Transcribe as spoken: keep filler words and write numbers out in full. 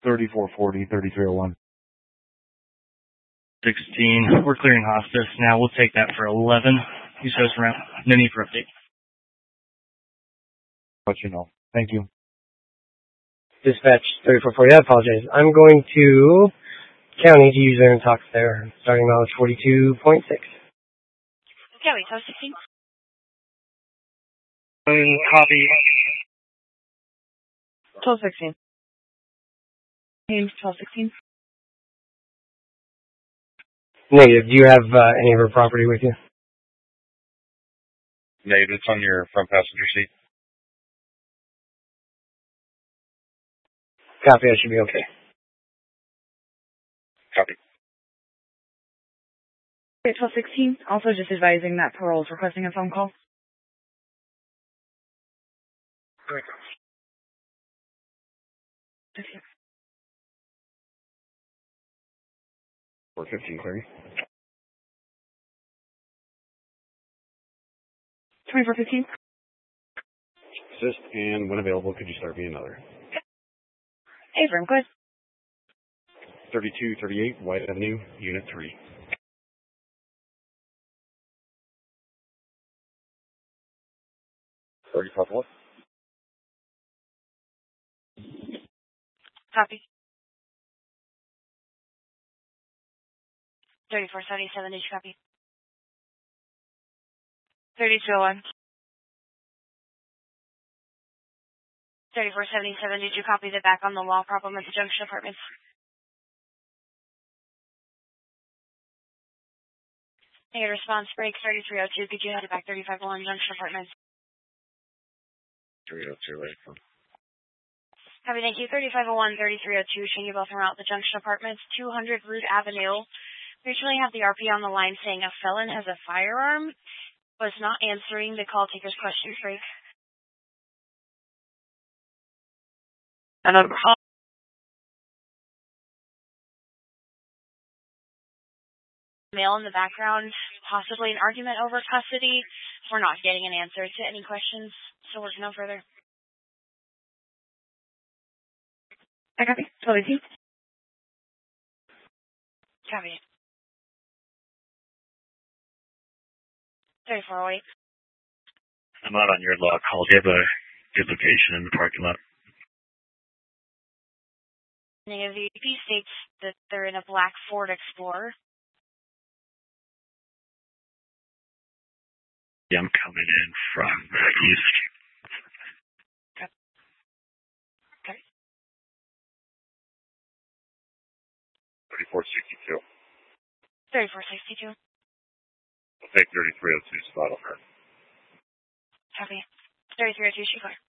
thirty-four forty, thirty-three oh one. sixteen. We're clearing hospice. Now we'll take that for eleven. You show us around. No need for update. Let you know. Thank you. Dispatch thirty-four forty, I apologize. I'm going to county to use their talks there. Starting mileage forty-two point six. County, twelve sixteen. Um, copy. twelve sixteen. Name's twelve sixteen. Negative. Do you have uh, any of her property with you? Negative. It's on your front passenger seat. Copy. I should be okay. Copy. Okay, twelve sixteen. Also just advising that parole is requesting a phone call. four fifteen, clearing. twenty-four fifteen. Assist, and when available, could you start me another? Hey, Vern, go ahead. thirty-two thirty-eight, White Avenue, Unit three. thirty-five what? Copy. thirty-four seventy-seven, did you copy? thirty-two oh one. thirty-four seventy-seven, did you copy the back on the wall problem at the Junction Apartments? Hey, response break thirty-three oh two, could you head it back thirty-five oh one Junction Apartments? three oh two, right? Copy, thank you. thirty-five oh one, thirty-three oh two, showing you both around the Junction Apartments, two hundred Root Avenue. We actually have the R P on the line saying a felon has a firearm, was not answering the call taker's questions, break. Another call. Male in the background, possibly an argument over custody. We're not getting an answer to any questions, so we're no further. I copy. twelve eighteen. Copy. thirty-four oh eight. I'm not on your log call. Do you have a good location in the parking lot? The V P states that they're in a black Ford Explorer. Yeah, I'm coming in from the east. Okay. Okay. thirty-four sixty-two. thirty-four sixty-two. I'll take thirty-three oh two spot on her. Copy. thirty-three oh two, she clear.